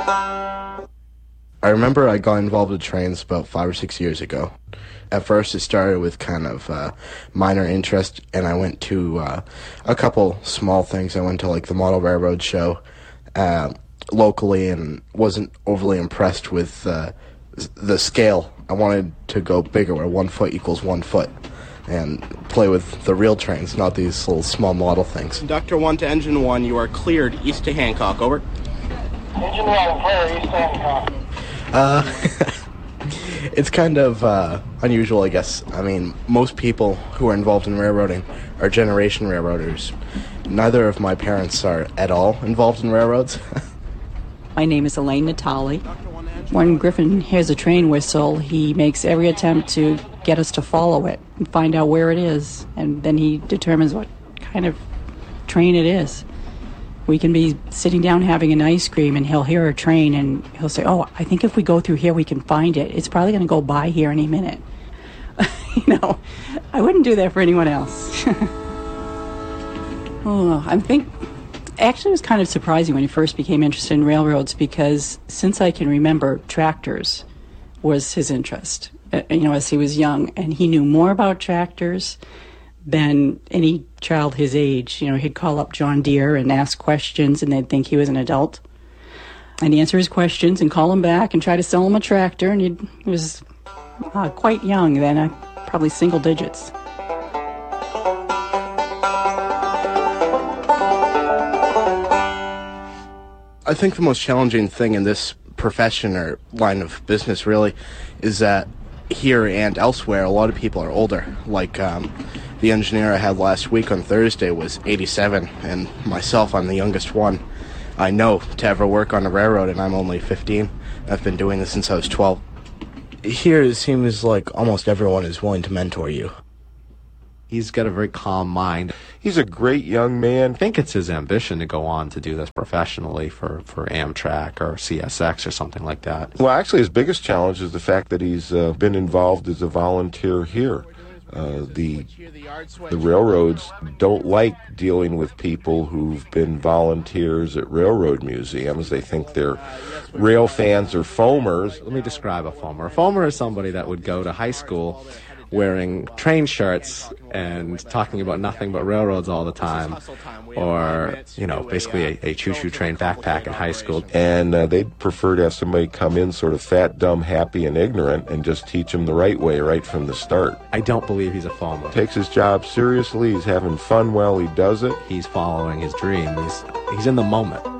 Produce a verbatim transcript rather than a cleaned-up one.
I remember I got involved with trains about five or six years ago. At first, it started with kind of uh, minor interest, and I went to uh, a couple small things. I went to like the Model Railroad show uh, locally, and wasn't overly impressed with uh, the scale. I wanted to go bigger, where one foot equals one foot, and play with the real trains, not these little small model things. Conductor one to engine one, you are cleared east to Hancock. Over. Engine one, clear east to Hancock. Uh, it's kind of uh, unusual, I guess. I mean, most people who are involved in railroading are generation railroaders. Neither of my parents are at all involved in railroads. My name is Elaine Natali. When Griffin hears a train whistle, he makes every attempt to get us to follow it and find out where it is, and then he determines what kind of train it is. We can be sitting down having an ice cream, and he'll hear a train, and he'll say, oh, I think if we go through here, we can find it. It's probably going to go by here any minute. You know, I wouldn't do that for anyone else. Oh, I think, actually it was kind of surprising when he first became interested in railroads, because since I can remember, tractors was his interest, you know, as he was young, and he knew more about tractors than any child his age. You know, he'd call up John Deere and ask questions, and they'd think he was an adult. And he'd answer his questions and call him back and try to sell him a tractor, and he'd, he was uh, quite young then, uh, probably single digits. I think the most challenging thing in this profession or line of business really is that here and elsewhere, a lot of people are older. Like um, the engineer I had last week on Thursday was eighty-seven, and myself, I'm the youngest one I know to ever work on a railroad, and I'm only fifteen. I've been doing this since I was twelve. Here it seems like almost everyone is willing to mentor you. He's got a very calm mind. He's a great young man. I think it's his ambition to go on to do this professionally for, for Amtrak or C S X or something like that. Well, actually, his biggest challenge is the fact that he's uh, been involved as a volunteer here. Uh, the the railroads don't like dealing with people who've been volunteers at railroad museums. They think they're rail fans or foamers. Let me describe a foamer. A foamer is somebody that would go to high school wearing train shirts and talking about nothing but railroads all the time, or, you know, basically a, a choo-choo train backpack in high school. And uh, they'd prefer to have somebody come in sort of fat, dumb, happy, and ignorant and just teach them the right way right from the start. I don't believe he's a foamer. Takes his job seriously. He's having fun while he does it. He's following his dream. He's, he's in the moment.